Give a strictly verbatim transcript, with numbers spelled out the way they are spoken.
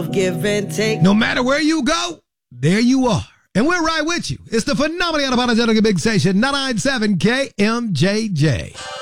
of give and take. No matter where you go, there you are. And we're right with you. It's the phenomenally unapologetic big station, nine ninety-seven K M J J.